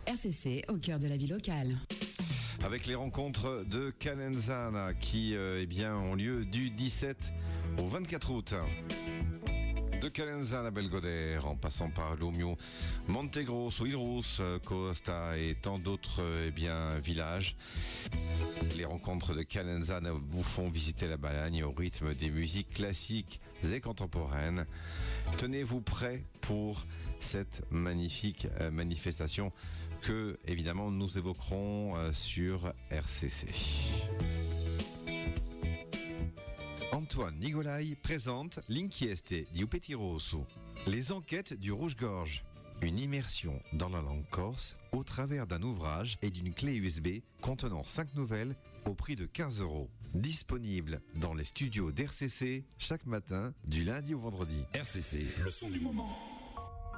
RCC, au cœur de la vie locale. Avec les rencontres de Calenzana qui ont lieu du 17 au 24 août. De Calenzana, Belgodère, en passant par Lomio, Montegrosso, Ilrus, Costa et tant d'autres villages. Les rencontres de Calenzana vous font visiter la Balagne au rythme des musiques classiques et contemporaines. Tenez-vous prêts pour cette magnifique manifestation que, évidemment, nous évoquerons sur RCC. Antoine Nigolai présente L'inchieste di Upeti Rosso, les enquêtes du Rouge-Gorge. Une immersion dans la langue corse au travers d'un ouvrage et d'une clé USB contenant 5 nouvelles au prix de 15 €. Disponible dans les studios d'RCC chaque matin du lundi au vendredi. RCC, le son du moment.